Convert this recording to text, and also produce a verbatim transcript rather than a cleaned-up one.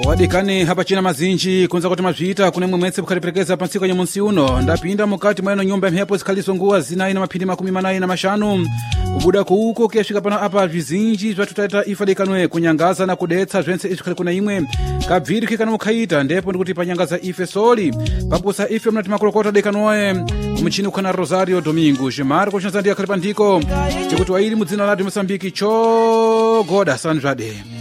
wadikani hapa china mazinji kunza kuti mazvita kune mwemwetse kukhaliperekeza pa ntsiku ya nyamunsi uno ndapinda mukati mweno nyumba mphepo zikhaliso nguwa zinayi na maphindi makumi manayi na mashanu kubuda kuuko kuyasvika pano apa vizinji zvatutaita ifa dikanwe kunyangaza na kudetsa zvense izvi khali kuna imwe kabviri kikana mukhaita ndipo ndikuti panyangaza ife soli papusa ife mnati makolokota dekanoe kumuchini kukhana Rosario Domingo Jemar kuchinazandi akhali pandiko tikuti waili mudzina la Mosambiki chogoda sanjade